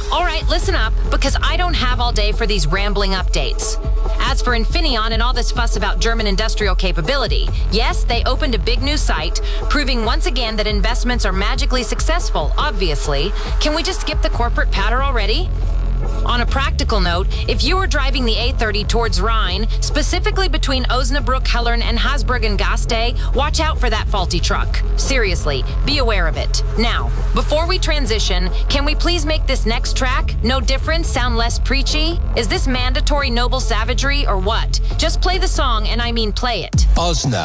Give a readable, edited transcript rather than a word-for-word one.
All right, listen up, because I don't have all day for these rambling updates. As for Infineon and all this fuss about German industrial capability, yes, they opened a big new site, proving once again that investments are magically successful, obviously. Can we just skip the corporate patter already? On a practical note, if you were driving the A30 towards Rhine, specifically between Osnabrück, Hellern, and Hasbergen-Gaste, watch out for that faulty truck. Seriously, be aware of it. Now, before we transition, can we please make this next track, No Difference, sound less preachy? Is this mandatory noble savagery or what? Just play the song, and I mean play it. Osna.